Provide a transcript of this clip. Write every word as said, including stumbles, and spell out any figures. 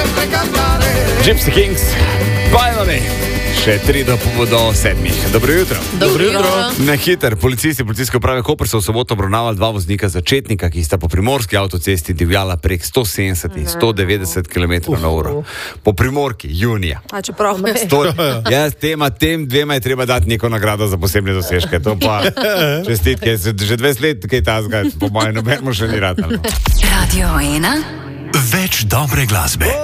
Gypsy Kings, bajlani. Še tri do, do sedmih. Dobro jutro. Dobro jutro. Na hiter, policisti policijske uprave Koper so v soboto obravnavali dva voznika začetnika, ki sta po primorski avtocesti divjala prek sto sedemdeset in sto devetdeset kilometrov na uro. Po primorki, junija. A čeprav me. Sto, ja, tema, tem dvema je treba dati neko nagrado za posebne dosežke. To pa čestitke, že dvajset let kaj tazga, po mojem, nobenemu še ni rad. Radio ena. Več dobre glasbe.